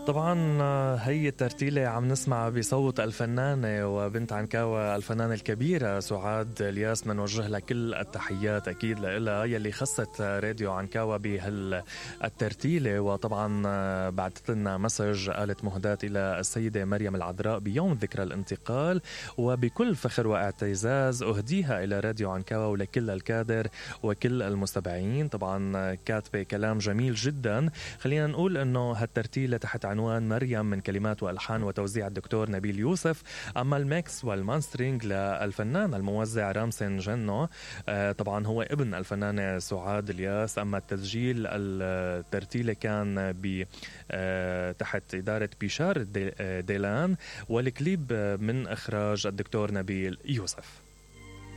طبعا هي الترتيلة عم نسمع بصوت الفنانة وبنت عنكاوة الفنانة الكبيرة سعاد الياس. نوجه لها كل التحيات أكيد لها يلي خصت راديو عنكاوة بهالترتيلة. وطبعا بعثت لنا مسج قالت مهداة إلى السيدة مريم العذراء بيوم ذكرى الانتقال، وبكل فخر واعتزاز أهديها إلى راديو عنكاوة ولكل الكادر وكل المستمعين. طبعا كاتبة كلام جميل جدا. خلينا نقول أنه هالترتيلة تحت عنوان مريم من كلمات وألحان وتوزيع الدكتور نبيل يوسف، أما الميكس والمانسترينج للفنان الموزع رامسن جنو، طبعا هو ابن الفنانة سعاد الياس. أما التسجيل الترتيلة كان تحت إدارة بيشار ديلان، والكليب من إخراج الدكتور نبيل يوسف.